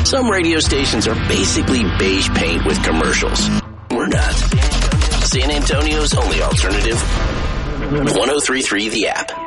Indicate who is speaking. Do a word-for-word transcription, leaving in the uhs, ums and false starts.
Speaker 1: Some radio stations are basically beige paint with commercials. We're not. San Antonio's only alternative, one oh three point three The App.